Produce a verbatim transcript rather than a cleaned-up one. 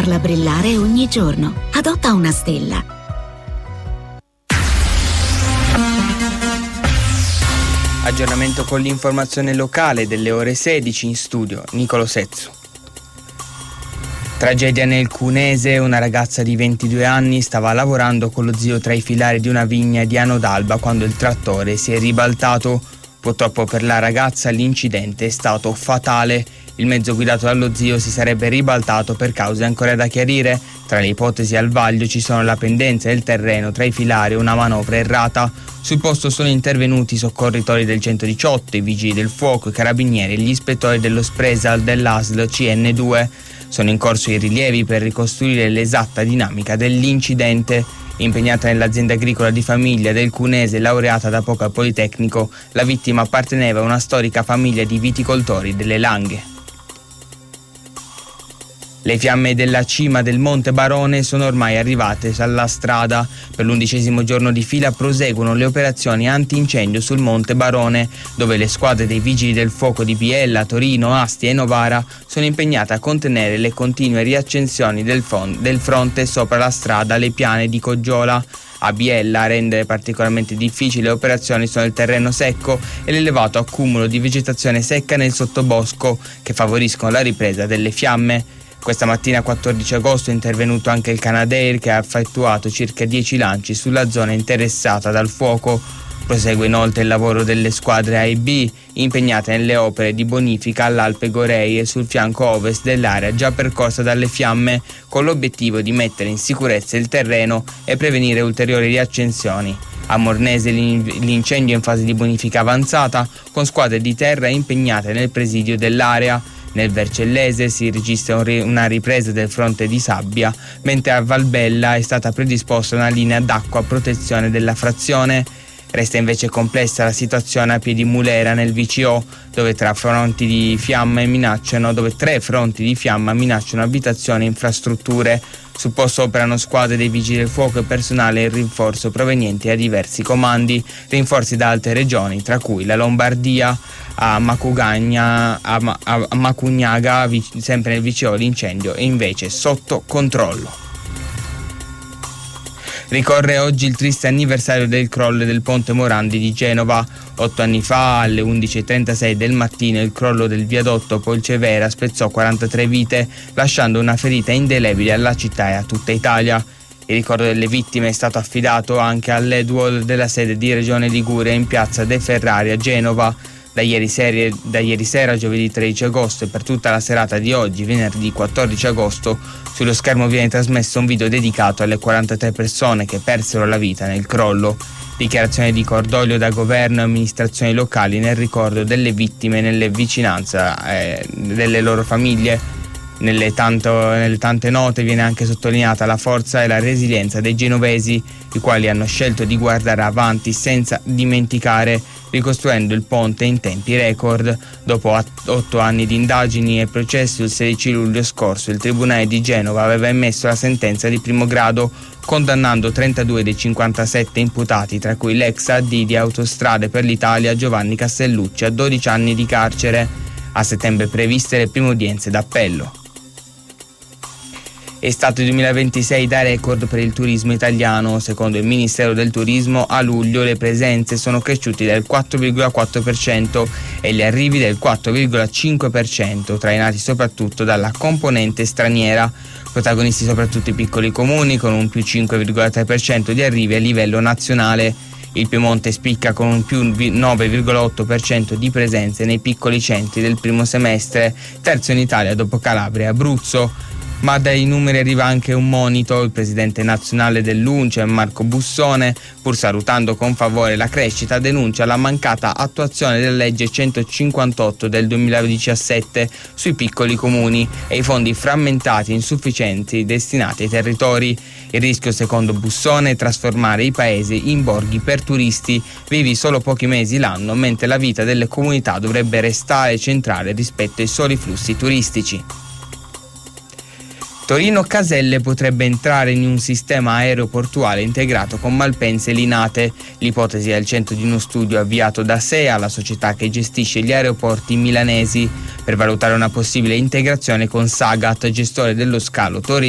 farla brillare ogni giorno. Adotta una stella. Aggiornamento con l'informazione locale delle ore sedici, in studio Nicolo Sezzu. Tragedia nel Cunese, una ragazza di ventidue anni stava lavorando con lo zio tra i filari di una vigna di Ano d'Alba quando il trattore si è ribaltato. Purtroppo per la ragazza l'incidente è stato fatale. Il mezzo guidato dallo zio si sarebbe ribaltato per cause ancora da chiarire. Tra le ipotesi al vaglio ci sono la pendenza del terreno tra i filari e una manovra errata. Sul posto sono intervenuti i soccorritori del centodiciotto, i vigili del fuoco, i carabinieri e gli ispettori dello Spresal dell'A S L C N due. Sono in corso i rilievi per ricostruire l'esatta dinamica dell'incidente. Impegnata nell'azienda agricola di famiglia del Cunese, laureata da poco al Politecnico, la vittima apparteneva a una storica famiglia di viticoltori delle Langhe. Le fiamme della cima del Monte Barone sono ormai arrivate alla strada. Per l'undicesimo giorno di fila proseguono le operazioni antincendio sul Monte Barone, dove le squadre dei vigili del fuoco di Biella, Torino, Astia e Novara sono impegnate a contenere le continue riaccensioni del, fon- del fronte sopra la strada alle Piane di Coggiola. A Biella a rendere particolarmente difficili le operazioni sono il terreno secco e l'elevato accumulo di vegetazione secca nel sottobosco, che favoriscono la ripresa delle fiamme. Questa mattina quattordici agosto è intervenuto anche il Canadair, che ha effettuato circa dieci lanci sulla zona interessata dal fuoco. Prosegue inoltre il lavoro delle squadre A e B impegnate nelle opere di bonifica all'Alpe Gorei e sul fianco ovest dell'area già percorsa dalle fiamme, con l'obiettivo di mettere in sicurezza il terreno e prevenire ulteriori riaccensioni. A Mornese l'incendio è in fase di bonifica avanzata, con squadre di terra impegnate nel presidio dell'area. Nel Vercellese si registra una ripresa del fronte di sabbia, mentre a Valbella è stata predisposta una linea d'acqua a protezione della frazione. Resta invece complessa la situazione a Piedimulera nel V C O, dove tra fronti di fiamma minacciano, dove tre fronti di fiamma minacciano abitazioni e infrastrutture. Sul posto operano squadre dei vigili del fuoco e personale in rinforzo provenienti da diversi comandi, rinforzi da altre regioni, tra cui la Lombardia. A Macugagna, a, Ma- a Macugnaga, sempre nel V C O, l'incendio è invece sotto controllo. Ricorre oggi il triste anniversario del crollo del ponte Morandi di Genova. Otto anni fa, alle undici e trentasei del mattino, il crollo del viadotto Polcevera spezzò quarantatré vite, lasciando una ferita indelebile alla città e a tutta Italia. Il ricordo delle vittime è stato affidato anche all'Edwall della sede di Regione Liguria in piazza De Ferrari a Genova. Da ieri, serie, da ieri sera, giovedì tredici agosto, e per tutta la serata di oggi, venerdì quattordici agosto, sullo schermo viene trasmesso un video dedicato alle quarantatré persone che persero la vita nel crollo. Dichiarazione di cordoglio da governo e amministrazioni locali nel ricordo delle vittime e nelle vicinanze eh, delle loro famiglie. Nelle, tanto, nelle tante note viene anche sottolineata la forza e la resilienza dei genovesi, i quali hanno scelto di guardare avanti senza dimenticare, ricostruendo il ponte in tempi record. Dopo otto anni di indagini e processi, il sedici luglio scorso il Tribunale di Genova aveva emesso la sentenza di primo grado, condannando trentadue dei cinquantasette imputati, tra cui l'ex A D di Autostrade per l'Italia Giovanni Castellucci, a dodici anni di carcere. A settembre previste le prime udienze d'appello. È stato il duemilaventisei da record per il turismo italiano. Secondo il Ministero del Turismo, a luglio le presenze sono cresciute del quattro virgola quattro per cento e gli arrivi del quattro virgola cinque per cento, trainati soprattutto dalla componente straniera. Protagonisti soprattutto i piccoli comuni, con un più cinque virgola tre per cento di arrivi a livello nazionale. Il Piemonte spicca con un più nove virgola otto per cento di presenze nei piccoli centri del primo semestre, terzo in Italia dopo Calabria e Abruzzo. Ma dai numeri arriva anche un monito. Il presidente nazionale dell'UNCE, Marco Bussone, pur salutando con favore la crescita, denuncia la mancata attuazione della legge centocinquantotto del duemiladiciassette sui piccoli comuni e i fondi frammentati e insufficienti destinati ai territori. Il rischio, secondo Bussone, è trasformare i paesi in borghi per turisti, vivi solo pochi mesi l'anno, mentre la vita delle comunità dovrebbe restare centrale rispetto ai soli flussi turistici. Torino Caselle potrebbe entrare in un sistema aeroportuale integrato con Malpensa e Linate. L'ipotesi è al centro di uno studio avviato da S E A, la società che gestisce gli aeroporti milanesi, per valutare una possibile integrazione con Sagat, gestore dello scalo Torino